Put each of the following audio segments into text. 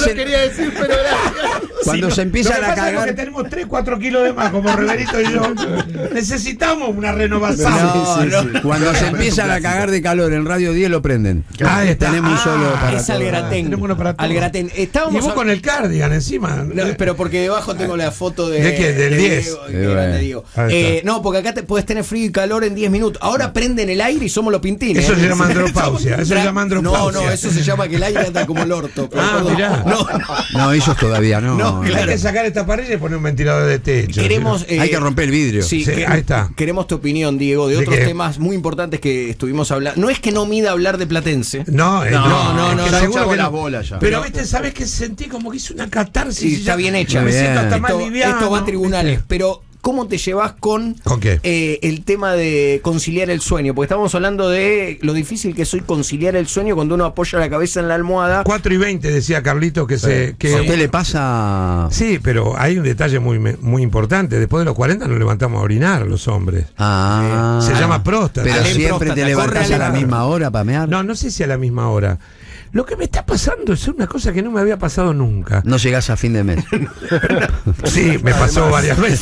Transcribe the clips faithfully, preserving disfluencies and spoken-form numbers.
se... quería decir, pero gracias. Cuando sí, se empiezan a cagar... que tenemos tres, cuatro kilos de más, como Reverito y yo. Necesitamos una renovación. No, no, no. Cuando se empiezan a cagar de calor en Radio diez lo prenden. Ah, tenemos un solo ah, para es Algratén. Algratén. Estábamos y vos a... con el cardigan encima. No, pero porque debajo tengo la foto de... ¿De qué? Del de diez. Diego, de grande Diego. Eh, no, porque acá te puedes tener frío y calor en diez minutos. Ahora prenden el aire y somos los pintines. Eso ¿eh? se llama andropausia. Eso se llama andropausia. No, no, eso se llama que el aire anda como el orto. Ah, mirá. No, no. no, ellos todavía no. No, claro. Hay que sacar esta pared y poner un ventilador de techo. Queremos, eh, hay que romper el vidrio. Sí, sí, que, ahí está. Queremos tu opinión, Diego, de, de otros qué? temas muy importantes que estuvimos hablando. No es que no mida hablar de Platense. No, eh, no, no, no, no, es que no, seguro no, que las no. bolas ya. Pero, viste, ¿sabes qué? Sentí como que hice una catarsis. Sí, está bien hecha. Me siento hasta más esto, liviano. esto va a tribunales, ¿viste? Pero ¿cómo te llevas con, ¿Con qué? Eh, el tema de conciliar el sueño? Porque estamos hablando de lo difícil que soy conciliar el sueño cuando uno apoya la cabeza en la almohada. cuatro y veinte decía Carlito que se... Que ¿A usted le pasa...? Sí, pero hay un detalle muy, muy importante. Después de los cuarenta nos levantamos a orinar los hombres. Ah. Se llama próstata. Pero Ale, siempre próstata, te levantás corre a la a la- misma hora para mear. No, no sé si a la misma hora. Lo que me está pasando es una cosa que no me había pasado nunca. No llegás a fin de mes. Sí, me pasó varias veces.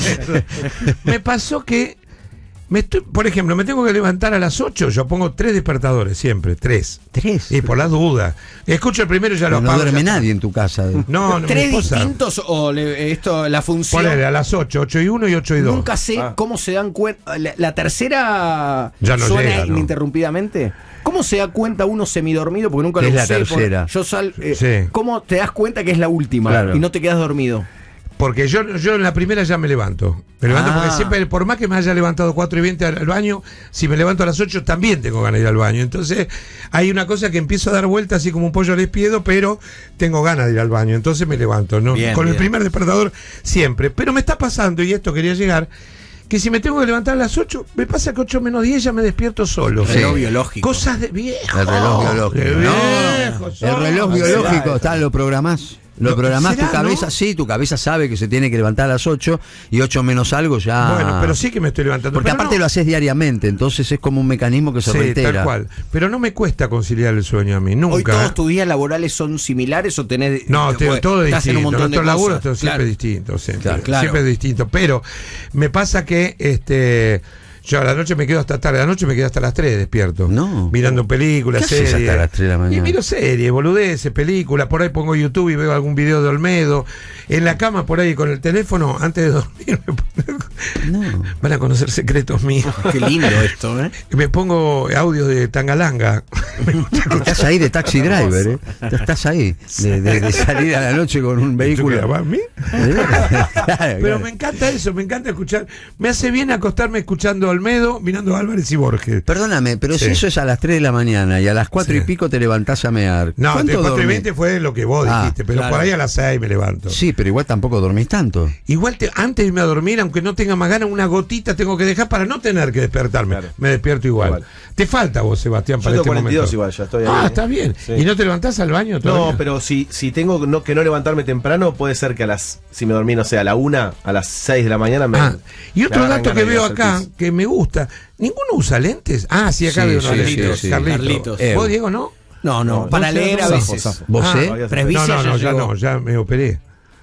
Me pasó que me estoy, por ejemplo, me tengo que levantar a las ocho, yo pongo tres despertadores siempre, tres. ¿Tres? Y por las dudas. Escucho el primero y ya lo No, no apago. duerme ya- nadie en tu casa. No, no, ¿Tres mi esposa. distintos o le- esto, la función? Ponele a las ocho, ocho y uno y ocho y dos. Nunca sé Ah. cómo se dan cuenta. La, la tercera Ya no suena llega, ¿no? ininterrumpidamente. ¿Cómo se da cuenta uno semidormido? Porque nunca Que lo es la usé. por- tercera. Yo sal, eh, Sí. ¿Cómo te das cuenta que es la última Claro. y no te quedas dormido? Porque yo, yo en la primera ya me levanto. Me levanto Ah. porque siempre, por más que me haya levantado cuatro y veinte al, al baño, si me levanto a las ocho también tengo ganas de ir al baño. Entonces hay una cosa que empiezo a dar vueltas así como un pollo al espiedo, pero tengo ganas de ir al baño. Entonces me levanto. ¿no? Bien, Con bien. el primer despertador siempre. Pero me está pasando, y esto quería llegar, que si me tengo que levantar a las ocho, me pasa que ocho menos diez ya me despierto solo. El reloj biológico. Cosas de viejo. El reloj biológico. De No, viejo el somos. reloj biológico, está, lo programás. Lo No, programás, ¿será, tu cabeza, no? sí, tu cabeza sabe que se tiene que levantar a las ocho y ocho menos algo ya. Bueno, pero sí que me estoy levantando. Porque pero aparte no. lo haces diariamente, entonces es como un mecanismo que se Sí, reitera. tal cual. Pero no me cuesta conciliar el sueño a mí, nunca. ¿Hoy todos ¿eh? tus días laborales son similares o tenés... No, te, pues, todo es estás en distinto. un montón de Nuestro laburo cosas? es siempre Claro. distinto. Siempre, Claro, claro. siempre es distinto. Pero me pasa que este yo a la noche me quedo hasta tarde, a la noche me quedo hasta las tres despierto. No. Mirando películas, ¿Qué haces series. hasta las tres de la mañana? Y miro series, boludeces, películas. Por ahí pongo YouTube y veo algún video de Olmedo. En la cama, por ahí con el teléfono, antes de dormir, me pongo- No. van a conocer secretos míos. Qué lindo esto, ¿eh? Me pongo audios de Tangalanga. Estás ahí de taxi driver, ¿eh? Estás ahí, de, de- de salir a la noche con un ¿Tú vehículo. grabás a mí? ¿De veras? Claro, Pero claro. me encanta eso, me encanta escuchar. Me hace bien acostarme escuchando a Olmedo, mirando a Álvarez y Borges. Perdóname, pero Sí. si eso es a las tres de la mañana y a las cuatro Sí. y pico te levantás a mear. No, de ¿cuánto cuatro y dormís? veinte fue lo que vos Ah, dijiste, pero claro. por ahí a las seis me levanto. Sí, pero igual tampoco dormís tanto. Igual te- antes de irme a dormir, aunque no tenga más ganas, una gotita tengo que dejar para no tener que despertarme. Claro. Me despierto igual. Igual. Te falta vos, Sebastián, Yo para tengo este cuarenta y dos momento. igual, ya estoy ahí. Ah, ¿eh? está bien. Sí. ¿Y no te levantás al baño todavía? No, pero si, si tengo no, que no levantarme temprano, puede ser que a las, si me dormí, no sé, a la una, a las seis de la mañana me. Ah, y me otro agarran dato que ganas de ir veo a hacer acá, pis. que me gusta, ¿ninguno usa lentes? Ah, sí, acá Sí, veo unos sí, lentes. sí, sí. Carlitos. Carlitos. ¿Vos, Diego, no? No, no, No, para no, leer no, a no, veces. zafo, zafo. ¿Vos, Ah, eh? todavía- Presbicia No, no, no, ya ya llegó. no, ya me operé.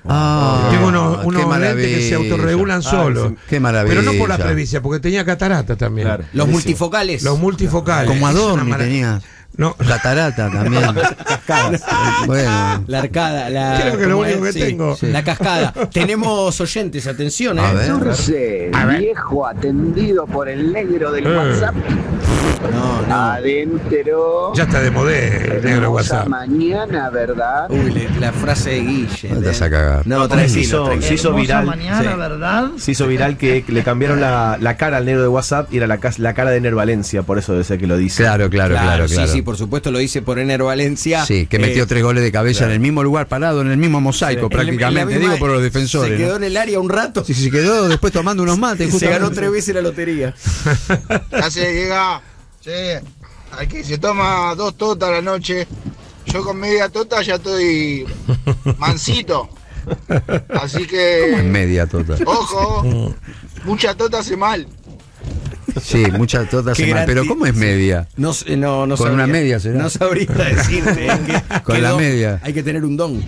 Ah, Tengo unos, qué unos lentes que se maravilla. autorregulan Ah, solos. Qué maravilla. Pero no por la presbicia, porque tenía catarata también. Claro. Los Buenísimo. multifocales. Los multifocales. Como Es una Adorni mara- tenías. No, Catarata también. Bueno. La arcada, la, Creo que lo ¿cómo único es? que tengo. Sí. La cascada. Tenemos oyentes, atención, ¿eh? A ver. Surce, viejo atendido por el negro del Eh. WhatsApp. No, no. Adentro. ya está de modé el negro de Hermosa WhatsApp. mañana, ¿verdad? Uy, le- la frase de Guille. No te vas a cagar. No, Se tranquilo, hizo, tranquilo. se hizo viral. mañana, Sí. ¿verdad? Se hizo viral que le cambiaron la, la cara al negro de WhatsApp y era la, cas- la cara de Ener Valencia, por eso debe ser que lo dice. Claro, claro, claro, claro. Sí, sí, por supuesto lo dice por Ener Valencia. Sí, que Eh, metió tres goles de cabeza en el mismo lugar, parado en el mismo mosaico, en la- prácticamente. en la misma- Digo por los defensores. Se quedó ¿no? en el área un rato. Sí, sí, se quedó después tomando unos mates. Se justamente. ganó tres veces la lotería. Ya se llega, sí, aquí se toma dos totas a la noche. Yo con media tota ya estoy mansito. Así En que, media total. ojo, mucha tota hace mal. Sí, muchas totas Qué semanas. gran Pero ti- ¿cómo es media? No, sé, no, no Con sabría. una media será. No sabría decirte. ¿eh? que- Con que la don- media. Hay que tener un don.